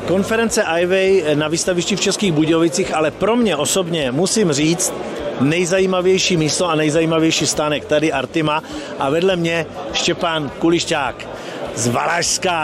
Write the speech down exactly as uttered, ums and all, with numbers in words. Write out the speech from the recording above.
Konference I V A na výstavišti v Českých Budějovicích, ale pro mě osobně musím říct, nejzajímavější místo a nejzajímavější stánek tady Artima a vedle mě Štěpán Kulišťák z Valašska.